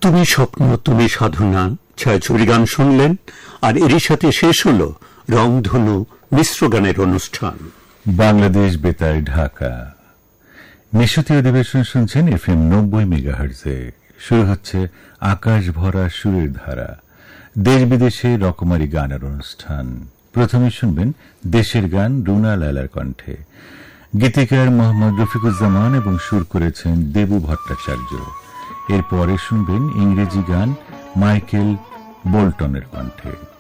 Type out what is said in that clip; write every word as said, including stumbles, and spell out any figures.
তুমি স্বপ্ন তুমি সাধনা ছায়াছবি গান শুনলেন, আর এরই সাথে শেষ হল রংধনু মিশ্র গানের অনুষ্ঠান। বাংলাদেশ বেতার ঢাকা নিশতি অধিবেশন শুনছেন এফএম নব্বই মেগাহার্জে। শুরু হচ্ছে আকাশ ভরা সুরের ধারা, দেশ বিদেশে রকমারি গানের অনুষ্ঠান। প্রথমে শুনবেন দেশের গান রুনা লায়লার কণ্ঠে, গীতিকার মোহাম্মদ রফিকুজ্জামান এবং সুর করেছেন দেবু ভট্টাচার্য। এরপরে শুনবেন ইংরেজি গান মাইকেল বোল্টনের কণ্ঠে।